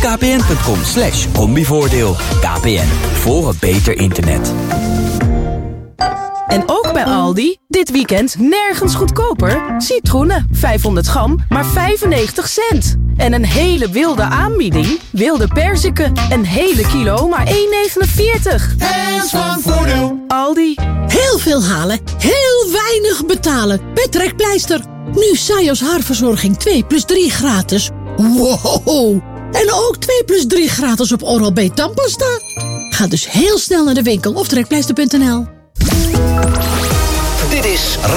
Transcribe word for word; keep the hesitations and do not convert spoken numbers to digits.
kpn.com slash combivoordeel. K P N, voor een beter internet. En ook bij Aldi, dit weekend nergens goedkoper. Citroenen, vijfhonderd gram, maar vijfennegentig cent. En een hele wilde aanbieding. Wilde perziken, een hele kilo, maar één negenenveertig. Hands van Voordeel. Aldi. Heel veel halen, heel weinig betalen. Bij Trekpleister. Nu Sajos haarverzorging twee plus drie gratis. Wow! En ook twee plus drie gratis op Oral-B tandpasta. Ga dus heel snel naar de winkel of trekpleister punt n l. Dit is